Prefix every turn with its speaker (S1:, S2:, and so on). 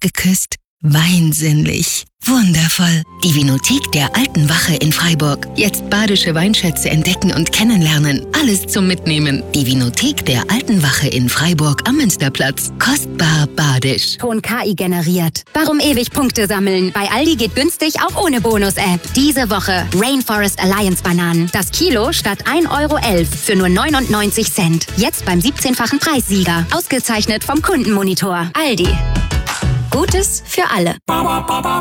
S1: geküsst? Weinsinnlich. Wundervoll. Die Vinothek der Alten Wache in Freiburg. Jetzt badische Weinschätze entdecken und kennenlernen. Alles zum Mitnehmen. Die Vinothek der Alten Wache in Freiburg am Münsterplatz. Kostbar badisch.
S2: Ton KI generiert. Warum ewig Punkte sammeln? Bei Aldi geht günstig auch ohne Bonus-App. Diese Woche Rainforest Alliance Bananen. Das Kilo statt 1,11 € für nur 99 Cent. Jetzt beim 17-fachen Preissieger. Ausgezeichnet vom Kundenmonitor. Aldi. Gutes für alle.